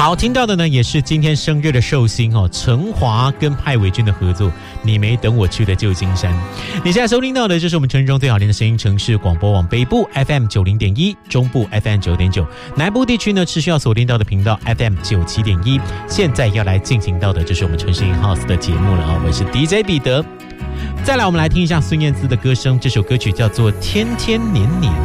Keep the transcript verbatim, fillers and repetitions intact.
好，听到的呢也是今天生日的寿星哦，陈华跟派伟君的合作，你没等我去的旧金山。你现在收听到的就是我们城市中最好听的声音城市广播网，北部 F M 九零点一，中部 F M 九点九，南部地区呢持续要锁定到的频道 F M 九七点一。现在要来进行到的就是我们城市 in house 的节目了啊，我是 D J 彼得。再来，我们来听一下孙燕姿的歌声，这首歌曲叫做《天天年年》。